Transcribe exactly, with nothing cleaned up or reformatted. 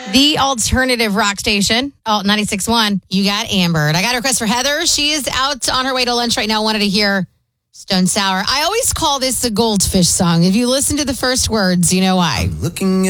The alternative rock station, oh, ninety-six point one. You got Amber. And I got a request for Heather. She is out on her way to lunch right now. Wanted to hear Stone Sour. I always call this the Goldfish song. If you listen to the first words, you know why. Looking